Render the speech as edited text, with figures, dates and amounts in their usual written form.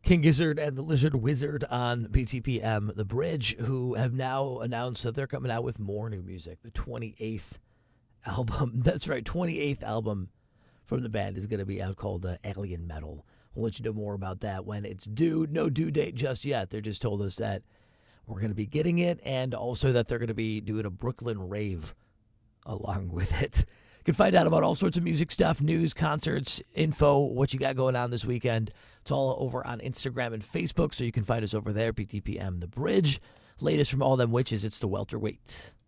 King Gizzard and the Lizard Wizard on BTPM The Bridge, who have now announced that they're coming out with more new music. The 28th album, that's right, 28th album from the band is going to be out called Alien Metal. We'll let you know more about that when it's due. No due date just yet. They just told us that we're going to be getting it, and also that they're going to be doing a Brooklyn rave along with it. You can find out about all sorts of music stuff, news, concerts, info, what you got going on this weekend. It's all over on Instagram and Facebook, so you can find us over there, BTPM The Bridge. Latest from All Them Witches, it's the welterweight.